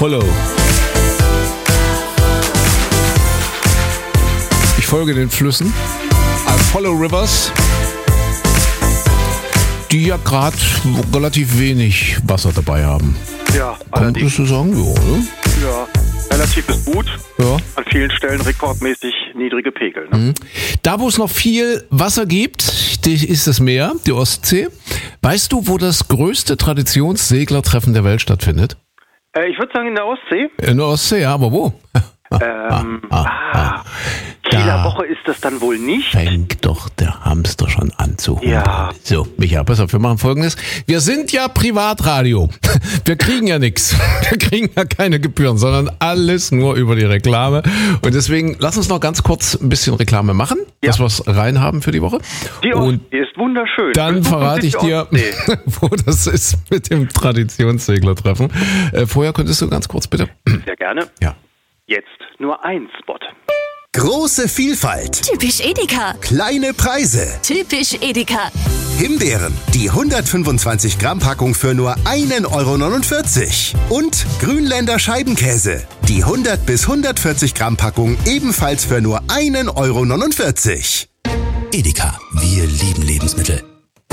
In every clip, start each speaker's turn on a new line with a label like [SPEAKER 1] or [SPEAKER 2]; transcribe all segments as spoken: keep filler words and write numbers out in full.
[SPEAKER 1] Follow. Ich folge den Flüssen. I follow rivers, die ja gerade relativ wenig Wasser dabei haben.
[SPEAKER 2] Ja,
[SPEAKER 1] allerdings. Könntest du sagen, ja, ne?
[SPEAKER 2] Ja, relativ ist gut.
[SPEAKER 1] Ja.
[SPEAKER 2] An vielen Stellen rekordmäßig niedrige Pegel. Ne?
[SPEAKER 1] Mhm. Da, wo es noch viel Wasser gibt, die, ist das Meer, die Ostsee. Weißt du, wo das größte Traditionsseglertreffen der Welt stattfindet?
[SPEAKER 2] Äh, ich würde sagen in der Ostsee.
[SPEAKER 1] In der Ostsee, ja, aber wo?
[SPEAKER 2] Ähm, ah, ah, ah. Kieler Woche ist das dann wohl nicht.
[SPEAKER 1] Fängt doch der Hamster schon an zu humpeln.
[SPEAKER 2] Ja.
[SPEAKER 1] So, Micha, pass auf, wir machen Folgendes. Wir sind ja Privatradio. Wir kriegen ja nichts. Wir kriegen ja keine Gebühren, sondern alles nur über die Reklame. Und deswegen, lass uns noch ganz kurz ein bisschen Reklame machen, ja. dass wir es rein haben für die Woche.
[SPEAKER 2] Die Ostsee ist wunderschön.
[SPEAKER 1] Dann verrate ich dir, wo das ist mit dem Traditionsseglertreffen. Äh, vorher könntest du ganz kurz bitte.
[SPEAKER 2] Sehr gerne.
[SPEAKER 1] Ja.
[SPEAKER 2] Jetzt nur ein Spot.
[SPEAKER 3] Große Vielfalt.
[SPEAKER 4] Typisch Edeka.
[SPEAKER 3] Kleine Preise.
[SPEAKER 4] Typisch Edeka.
[SPEAKER 3] Himbeeren, die hundertfünfundzwanzig Gramm Packung für nur ein Euro neunundvierzig. Und Grünländer Scheibenkäse, die hundert bis hundertvierzig Gramm Packung ebenfalls für nur ein Euro neunundvierzig. Edeka, wir lieben Lebensmittel.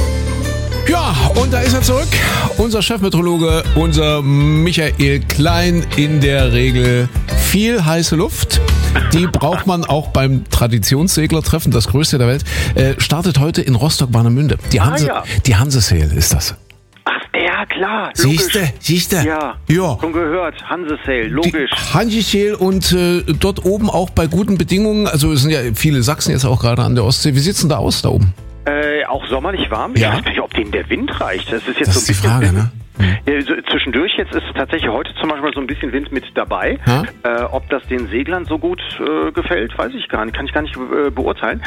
[SPEAKER 1] Ja, und da ist er zurück, unser Chefmeteorologe, unser Michael Klein. In der Regel viel heiße Luft. Die braucht man auch beim Traditionsseglertreffen, das größte der Welt. Äh, startet heute in Rostock-Warnemünde. Die Hanse,
[SPEAKER 2] ah, ja.
[SPEAKER 1] die Hanse-Sail ist das.
[SPEAKER 2] Ach, ja, klar.
[SPEAKER 1] Siehste, siehste.
[SPEAKER 2] Ja,
[SPEAKER 1] ja,
[SPEAKER 2] schon gehört. Hanse-Sail, logisch.
[SPEAKER 1] Hanse-Sail und äh, dort oben auch bei guten Bedingungen. Also es sind ja viele Sachsen jetzt auch gerade an der Ostsee. Wie sieht's denn da aus da oben?
[SPEAKER 2] Äh, auch sommerlich warm.
[SPEAKER 1] Ja.
[SPEAKER 2] Ich weiß nicht, ob denen der Wind reicht. Das ist jetzt
[SPEAKER 1] das
[SPEAKER 2] so ein
[SPEAKER 1] ist die
[SPEAKER 2] bisschen
[SPEAKER 1] Frage, ne?
[SPEAKER 2] Ja, so zwischendurch, jetzt ist tatsächlich heute zum Beispiel so ein bisschen Wind mit dabei. Äh, ob das den Seglern so gut äh, gefällt, weiß ich gar nicht, kann ich gar nicht äh, beurteilen.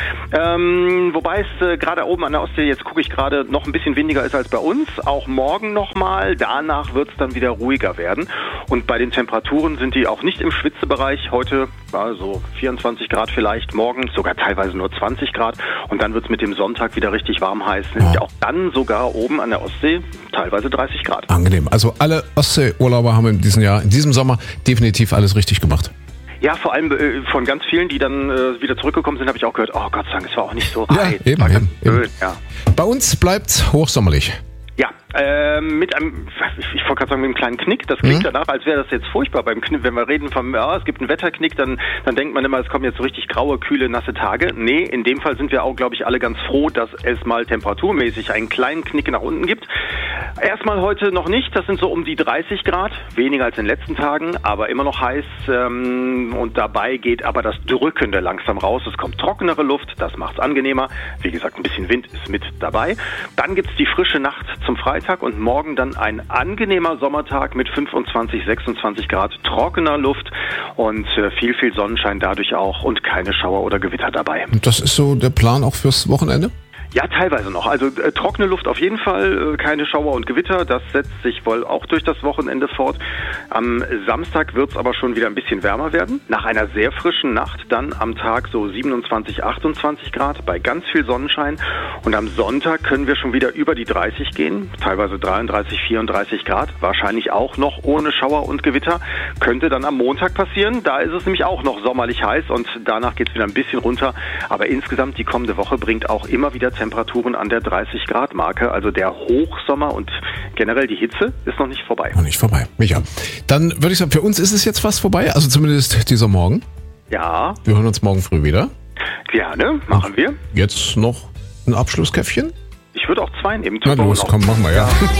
[SPEAKER 2] Ähm, wobei es äh, gerade oben an der Ostsee, jetzt gucke ich gerade, noch ein bisschen windiger ist als bei uns. Auch morgen nochmal, danach wird es dann wieder ruhiger werden. Und bei den Temperaturen sind die auch nicht im Schwitzebereich. Heute war so vierundzwanzig Grad vielleicht, morgen sogar teilweise nur zwanzig Grad. Und dann wird es mit dem Sonntag wieder richtig warm heiß. Nämlich auch dann sogar oben an der Ostsee teilweise dreißig Grad.
[SPEAKER 1] Angenehm. Also alle Ostsee-Urlauber haben in diesem Jahr, in diesem Sommer definitiv alles richtig gemacht.
[SPEAKER 2] Ja, vor allem äh, von ganz vielen, die dann äh, wieder zurückgekommen sind, habe ich auch gehört, oh Gott sei Dank, es war auch nicht so
[SPEAKER 1] ja,
[SPEAKER 2] heiß.
[SPEAKER 1] Eben,
[SPEAKER 2] war
[SPEAKER 1] eben,
[SPEAKER 2] schön,
[SPEAKER 1] eben.
[SPEAKER 2] Ja.
[SPEAKER 1] Bei uns bleibt hochsommerlich.
[SPEAKER 2] Ja, äh, mit einem, ich, ich wollte gerade sagen, mit einem kleinen Knick. Das klingt mhm. danach, als wäre das jetzt furchtbar beim Knick. Wenn wir reden vom, ja, es gibt einen Wetterknick, dann, dann denkt man immer, es kommen jetzt so richtig graue, kühle, nasse Tage. Nee, in dem Fall sind wir auch, glaube ich, alle ganz froh, dass es mal temperaturmäßig einen kleinen Knick nach unten gibt. Erstmal heute noch nicht, das sind so um die dreißig Grad, weniger als in den letzten Tagen, aber immer noch heiß. Ähm, und dabei geht aber das Drückende langsam raus. Es kommt trockenere Luft, das macht es angenehmer. Wie gesagt, ein bisschen Wind ist mit dabei. Dann gibt es die frische Nacht zum Freitag und morgen dann ein angenehmer Sommertag mit fünfundzwanzig, sechsundzwanzig Grad trockener Luft und äh, viel, viel Sonnenschein dadurch auch und keine Schauer oder Gewitter dabei.
[SPEAKER 1] Und das ist so der Plan auch fürs Wochenende?
[SPEAKER 2] Ja, teilweise noch. Also äh, trockene Luft auf jeden Fall, äh, keine Schauer und Gewitter. Das setzt sich wohl auch durch das Wochenende fort. Am Samstag wird es aber schon wieder ein bisschen wärmer werden. Nach einer sehr frischen Nacht dann am Tag so siebenundzwanzig, achtundzwanzig Grad bei ganz viel Sonnenschein. Und am Sonntag können wir schon wieder über die dreißig gehen, teilweise dreiunddreißig, vierunddreißig Grad. Wahrscheinlich auch noch ohne Schauer und Gewitter. Könnte dann am Montag passieren. Da ist es nämlich auch noch sommerlich heiß und danach geht es wieder ein bisschen runter. Aber insgesamt die kommende Woche bringt auch immer wieder Temperaturen an der dreißig Grad Marke. Also der Hochsommer und generell die Hitze ist noch nicht vorbei.
[SPEAKER 1] Noch nicht vorbei. Micha, dann würde ich sagen, für uns ist es jetzt fast vorbei. Also zumindest dieser Morgen.
[SPEAKER 2] Ja.
[SPEAKER 1] Wir hören uns morgen früh wieder.
[SPEAKER 2] Gerne, machen und wir.
[SPEAKER 1] Jetzt noch ein Abschlusskäffchen?
[SPEAKER 2] Ich würde auch zwei nehmen.
[SPEAKER 1] Na los, komm, machen wir, ja.